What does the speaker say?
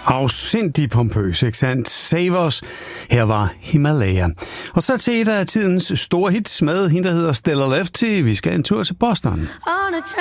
Afsindig pompøs, ikke sandt? Save Us. Her var Himalaya. Og så til et af tidens store hits med hende, der hedder Stella Lefty. Vi skal en tur til Boston.